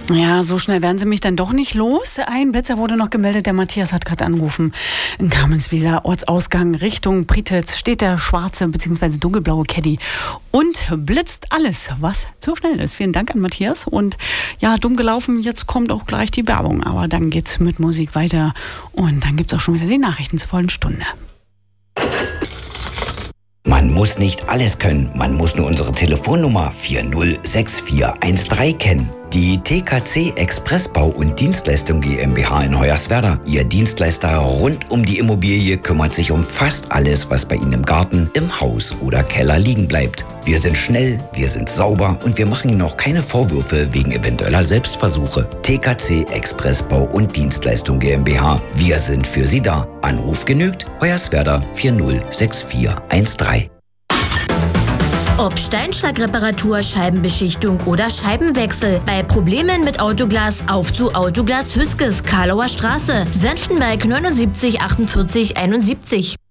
Ja, so schnell werden sie mich dann doch nicht los. Ein Blitzer wurde noch gemeldet, der Matthias hat gerade angerufen. In Kamenz-Wieser, Ortsausgang Richtung Prietitz steht der schwarze bzw. dunkelblaue Caddy und blitzt alles, was zu schnell ist. Vielen Dank an Matthias. Und ja, dumm gelaufen, jetzt kommt auch gleich die Werbung. Aber dann geht's mit Musik weiter und dann gibt's auch schon wieder die Nachrichten zur vollen Stunde. Man muss nicht alles können, man muss nur unsere Telefonnummer 406413 kennen. Die TKC Expressbau und Dienstleistung GmbH in Hoyerswerda. Ihr Dienstleister rund um die Immobilie kümmert sich um fast alles, was bei Ihnen im Garten, im Haus oder Keller liegen bleibt. Wir sind schnell, wir sind sauber und wir machen Ihnen auch keine Vorwürfe wegen eventueller Selbstversuche. TKC Expressbau und Dienstleistung GmbH. Wir sind für Sie da. Anruf genügt. Hoyerswerda 406413. Ob Steinschlagreparatur, Scheibenbeschichtung oder Scheibenwechsel. Bei Problemen mit Autoglas auf zu Autoglas Hüskes, Karlauer Straße, Senftenberg 79 48 71.